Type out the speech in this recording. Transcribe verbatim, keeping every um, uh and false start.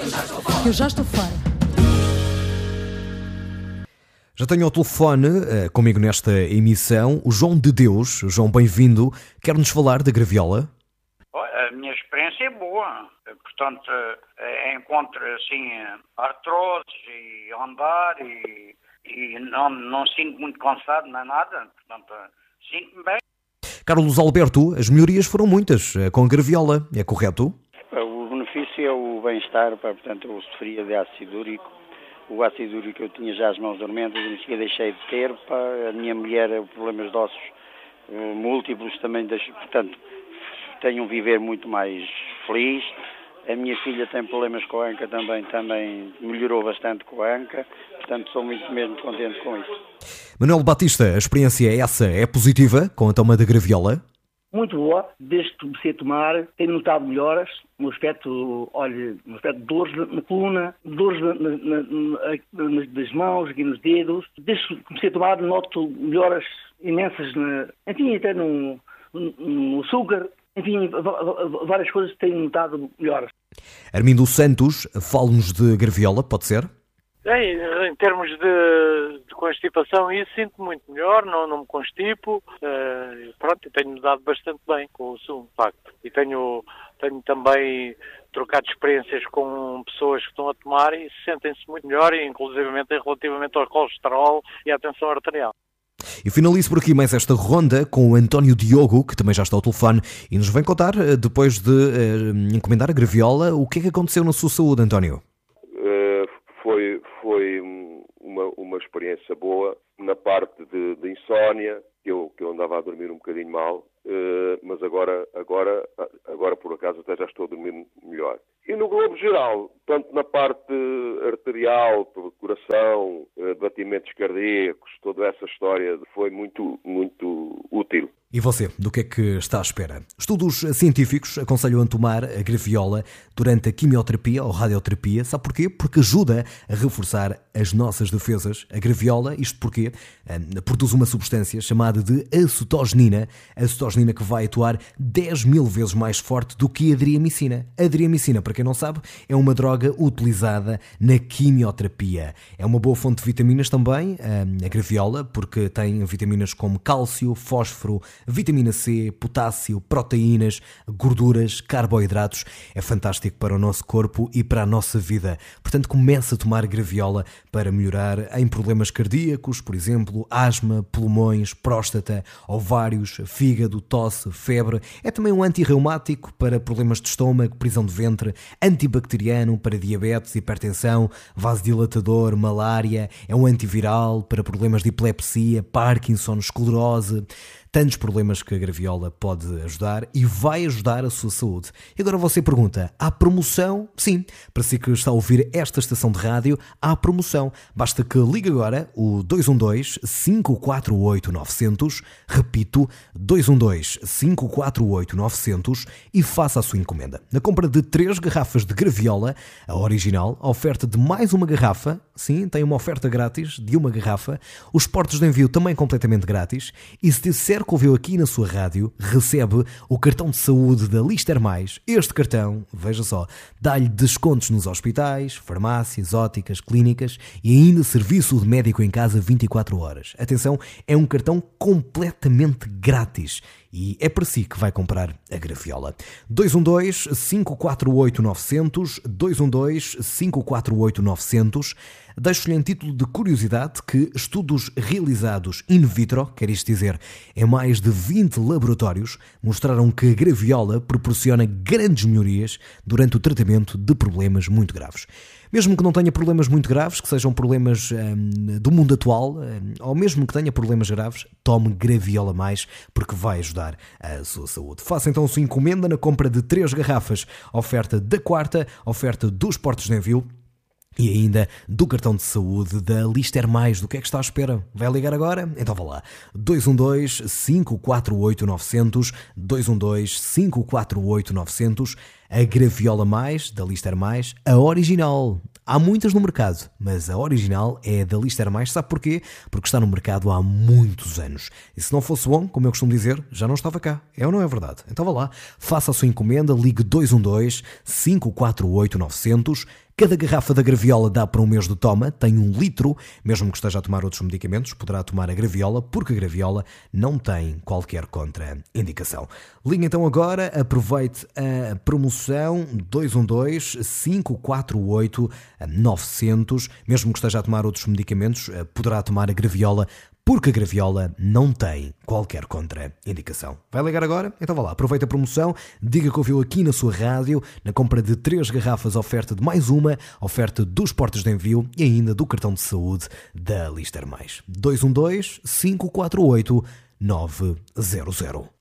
Eu já estou fora. Já tenho ao telefone, uh, comigo nesta emissão, o João de Deus. João, bem-vindo. Quer-nos falar da graviola? A minha experiência é boa. Portanto, encontro assim artroses e andar e, e não, não sinto muito cansado, nem nada. Portanto, sinto-me bem. Carlos Alberto, as melhorias foram muitas uh, com a graviola, é correto? O benefício é o bem-estar, portanto, eu sofria de ácido úrico. O ácido úrico eu tinha já as mãos dormentes, e que deixei de ter. Pá. A minha mulher, problemas de ossos uh, múltiplos também, deixo, portanto, tenho um viver muito mais feliz. A minha filha tem problemas com a anca também, também melhorou bastante com a anca. Portanto, sou muito mesmo contente com isso. Manuel Batista, a experiência é essa, é positiva com a toma da graviola? Muito boa, desde que comecei a tomar, tenho notado melhoras no aspecto, olha, no aspecto de dores na coluna, dores na, na, na, nas, nas mãos, aqui nos dedos. Desde que comecei a tomar, noto melhoras imensas, na, enfim, até no, no açúcar, enfim, várias coisas que tenho notado melhoras. Armindo Santos, fale-nos de graviola, pode ser? Em, em termos de, de constipação, isso sinto muito melhor, não, não me constipo, uh, pronto, tenho-me dado bastante bem com o sumo, de facto. E tenho, tenho também trocado experiências com pessoas que estão a tomar e sentem-se muito melhor, e inclusivamente relativamente ao colesterol e à tensão arterial. E finalizo por aqui mais esta ronda com o António Diogo, que também já está ao telefone e nos vem contar, depois de uh, encomendar a graviola, o que é que aconteceu na sua saúde, António? Foi, foi uma, uma experiência boa na parte de, de insónia, que eu, que eu andava a dormir um bocadinho mal, uh, mas agora, agora, agora por acaso até já estou a dormir melhor. E no globo geral, tanto na parte arterial, pelo coração, uh, batimentos cardíacos, toda essa história foi muito, muito útil. E você, do que é que está à espera? Estudos científicos aconselham a tomar a graviola durante a quimioterapia ou radioterapia. Sabe porquê? Porque ajuda a reforçar as nossas defesas. A graviola, isto porque um, produz uma substância chamada de acetogenina. A acetogenina que vai atuar dez mil vezes mais forte do que a adriamicina. A adriamicina, para quem não sabe, é uma droga utilizada na quimioterapia. É uma boa fonte de vitaminas também, um, a graviola, porque tem vitaminas como cálcio, fósforo, vitamina C, potássio, proteínas, gorduras, carboidratos. É fantástico para o nosso corpo e para a nossa vida. Portanto, comece a tomar graviola para melhorar em problemas cardíacos, por exemplo, asma, pulmões, próstata, ovários, fígado, tosse, febre. É também um antirreumático para problemas de estômago, prisão de ventre, antibacteriano para diabetes, hipertensão, vasodilatador, malária. É um antiviral para problemas de epilepsia, Parkinson, esclerose. Tantos problemas que a graviola pode ajudar e vai ajudar a sua saúde. E agora você pergunta, há promoção? Sim, para si que está a ouvir esta estação de rádio, há promoção. Basta que ligue agora o dois um dois, cinco quatro oito, nove zero zero, repito, dois um dois, cinco quatro oito, nove zero zero e faça a sua encomenda. Na compra de três garrafas de graviola, a original, a oferta de mais uma garrafa, sim, tem uma oferta grátis de uma garrafa, os portos de envio também completamente grátis, e se disser que ouviu aqui na sua rádio, recebe o cartão de saúde da Lister Mais. Este cartão, veja só, dá-lhe descontos nos hospitais, farmácias, óticas, clínicas e ainda serviço de médico em casa vinte e quatro horas. Atenção, é um cartão completamente grátis. E é para si que vai comprar a graviola. dois um dois, cinco quatro oito, nove zero zero, dois um dois, cinco quatro oito, nove zero zero. Deixo-lhe em título de curiosidade que estudos realizados in vitro, quer isto dizer, em mais de vinte laboratórios, mostraram que a graviola proporciona grandes melhorias durante o tratamento de problemas muito graves. Mesmo que não tenha problemas muito graves, que sejam problemas hum, do mundo atual, hum, ou mesmo que tenha problemas graves, tome Graviola Mais, porque vai ajudar a sua saúde. Faça então a sua encomenda na compra de três garrafas, oferta da quarta, oferta dos portos de envio, e ainda do cartão de saúde da Lister Mais. Do que é que está à espera? Vai ligar agora? Então vá lá. dois um dois, cinco quatro oito, nove zero zero, dois um dois, cinco quatro oito, nove zero zero. A Graviola Mais, da Lister Mais, a original. Há muitas no mercado, mas a original é a da Lister Mais. Sabe porquê? Porque está no mercado há muitos anos. E se não fosse bom, como eu costumo dizer, já não estava cá. É ou não é verdade? Então vá lá, faça a sua encomenda, ligue dois um dois, cinco quatro oito, nove zero zero. Cada garrafa da Graviola dá para um mês de toma, tem um litro. Mesmo que esteja a tomar outros medicamentos, poderá tomar a Graviola, porque a Graviola não tem qualquer contraindicação. Ligue então agora, aproveite a promoção dois um dois, cinco quatro oito, nove zero zero. Mesmo que esteja a tomar outros medicamentos, poderá tomar a Graviola, porque a Graviola não tem qualquer contraindicação. Vai ligar agora? Então vá lá, aproveita a promoção, diga que ouviu aqui na sua rádio, na compra de três garrafas, oferta de mais uma, oferta dos portos de envio e ainda do cartão de saúde da Lister Mais. dois um dois, cinco quatro oito, nove zero zero.